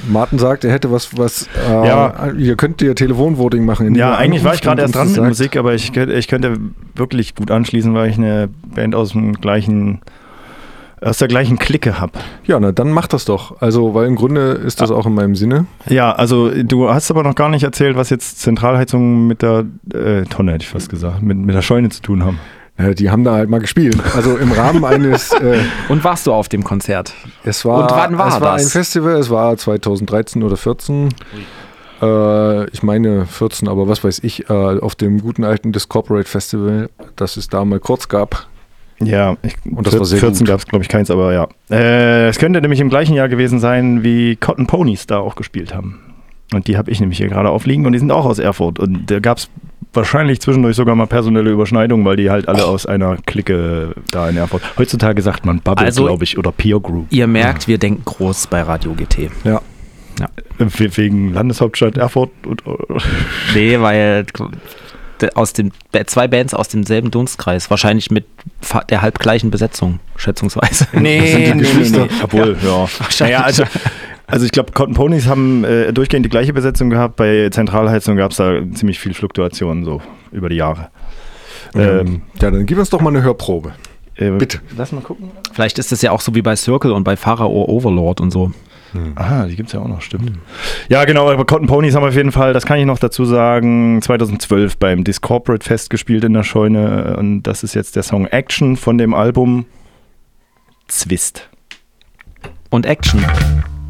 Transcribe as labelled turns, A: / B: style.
A: Martin sagt, er hätte was ihr könnt ja Telefonvoting machen.
B: Ja, eigentlich war ich gerade erst dran mit Musik, aber ich könnte wirklich gut anschließen, weil ich eine Band aus der gleichen Clique habe.
A: Ja, na dann mach das doch. Also, weil im Grunde ist das auch in meinem Sinne.
B: Ja, also du hast aber noch gar nicht erzählt, was jetzt Zentralheizung mit der Tonne, hätte ich fast gesagt, mit der Scheune zu tun haben.
A: Ja, die haben da halt mal gespielt. Also im Rahmen eines...
C: Und warst du auf dem Konzert?
A: Und wann war das? Es war ein Festival, es war 2013 oder 14. Ich meine 14, aber was weiß ich, auf dem guten alten Discorporate Festival, das es da mal kurz gab.
B: Ja,
A: und das war sehr
B: 14
A: gut.
B: gab es, glaube ich, keins, aber ja. Es könnte nämlich im gleichen Jahr gewesen sein, wie Cotton Ponies da auch gespielt haben. Und die habe ich nämlich hier gerade aufliegen und die sind auch aus Erfurt. Und da gab es wahrscheinlich zwischendurch sogar mal personelle Überschneidungen, weil die halt alle aus einer Clique da in Erfurt. Heutzutage sagt man Bubble, glaube ich, oder Peer Group.
C: Ihr merkt, wir denken groß bei Radio GT.
A: Ja.
B: Wegen Landeshauptstadt Erfurt?
C: Nee, weil zwei Bands aus demselben Dunstkreis, wahrscheinlich mit der halbgleichen Besetzung, schätzungsweise.
B: Nee. Obwohl, ja. Naja, also ich glaube, Cotton Ponies haben durchgehend die gleiche Besetzung gehabt. Bei Zentralheizung gab es da ziemlich viel Fluktuation so über die Jahre.
A: Ja, dann gib uns doch mal eine Hörprobe. Bitte.
B: Lass mal gucken.
C: Vielleicht ist es ja auch so wie bei Circle und bei Pharao Overlord und so.
B: Ah, die gibt es ja auch noch, stimmt. Ja, genau, aber Cotton Ponies haben auf jeden Fall, das kann ich noch dazu sagen, 2012 beim Discorporate Fest gespielt in der Scheune. Und das ist jetzt der Song Action von dem Album Zwist.
C: Und Action.